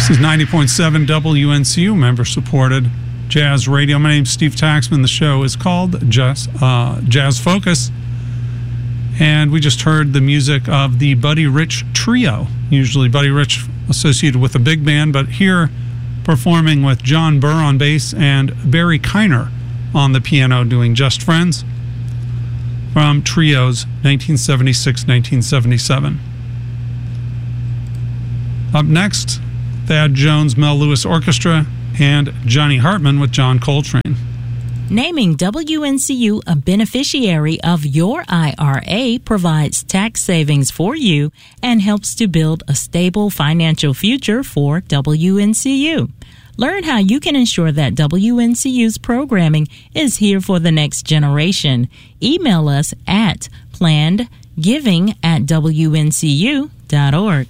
This is 90.7 WNCU, member-supported Jazz Radio. My name's Steve Taxman. The show is called Jazz Focus. And we just heard the music of the Buddy Rich Trio. Usually Buddy Rich associated with a big band, but here performing with John Burr on bass and Barry Kiner on the piano doing Just Friends from Trios 1976-1977. Up next, Thad Jones, Mel Lewis Orchestra, and Johnny Hartman with John Coltrane. Naming WNCU a beneficiary of your IRA provides tax savings for you and helps to build a stable financial future for WNCU. Learn how you can ensure that WNCU's programming is here for the next generation. Email us at plannedgiving@WNCU.org.